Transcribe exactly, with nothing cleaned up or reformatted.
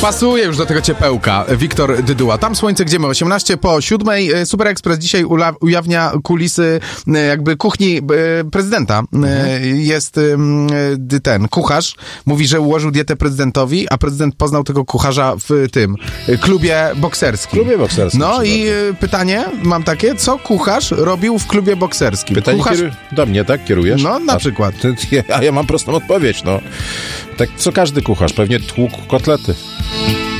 Pasuje już do tego ciepełka. Wiktor Dyduła. Tam słońce, gdzie my? osiemnaście po siódmej. Super Express dzisiaj ula- ujawnia kulisy jakby kuchni prezydenta. Mhm. Jest ten kucharz. Mówi, że ułożył dietę prezydentowi, a prezydent poznał tego kucharza w tym klubie bokserskim. Klubie bokserskim. No i pytanie mam takie, co kucharz robił w klubie bokserskim? Pytanie kucharz... kieru... do mnie, tak? Kierujesz? No, na a, przykład. A ja mam prostą odpowiedź, no. Tak co każdy kucharz, pewnie tłukł kotlety.